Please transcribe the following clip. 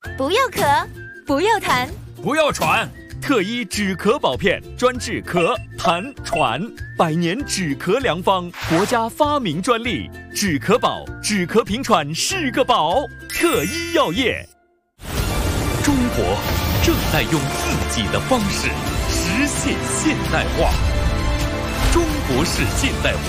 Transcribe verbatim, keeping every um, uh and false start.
不要咳，不要痰， 不要喘。特医止咳宝片专治咳、痰、喘，百年止咳良方，国家发明专利。止咳宝，止咳平喘是个宝。特医药业。 中国正在用自己的方式实现现代化。中国式现代化。